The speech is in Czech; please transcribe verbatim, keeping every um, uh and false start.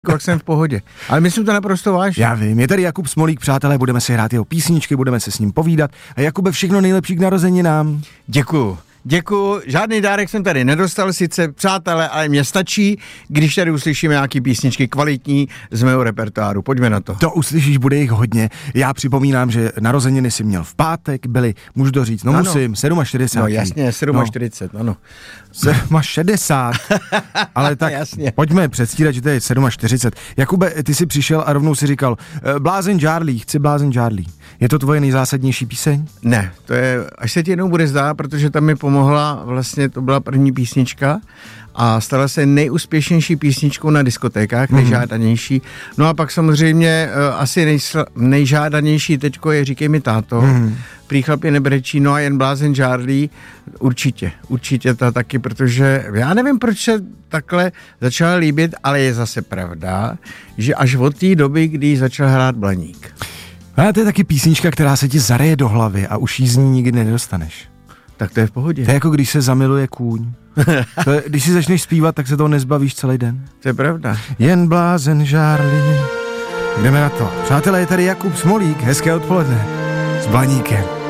tak jsem v pohodě. Ale myslím to naprosto vážně. Já vím, je tady Jakub Smolík, přátelé, budeme si hrát jeho písničky, budeme se s ním povídat. A Jakube, všechno nejlepší k narozeninám. Děkuju. Děkuju, žádný dárek jsem tady nedostal, sice přátelé, ale mě stačí, když tady uslyšíme nějaký písničky kvalitní z mého repertoáru. Pojďme na to. To uslyšíš, bude jich hodně. Já připomínám, že narozeniny si měl v pátek, byli, můžu to říct, no ano. musím, čtyřicet sedm. No jasně, čtyřicet sedm, no. ano. šedesát sedm. Ale tak jasně. Pojďme předstírat, že to je čtyřicet sedm. Jakube, ty jsi přišel a rovnou si říkal, Blázen žárlí, chci Blázen žárlí. Je to tvoje nejzásadnější píseň? Ne, to je, až se ti jednou bude zdát, protože tam mi pomohla, vlastně to byla první písnička a stala se nejúspěšnější písničkou na diskotékách, mm. nejžádanější. No a pak samozřejmě uh, asi nejsla, nejžádanější teďko je Říkej mi táto, mm. Prý chlapi nebrečí, no a Jen blázen žárlí, určitě, určitě ta taky, protože já nevím, proč se takhle začala líbit, ale je zase pravda, že až od té doby, kdy začal hrát Blaník. A to je taky písnička, která se ti zareje do hlavy a už jí z ní nikdy nedostaneš. Tak to je v pohodě. To je jako když se zamiluje kůň. To je, když si začneš zpívat, tak se toho nezbavíš celý den. To je pravda. Jen blázen žárlí. Jdeme na to. Přátelé, je tady Jakub Smolík. Hezké odpoledne. S Blaníkem.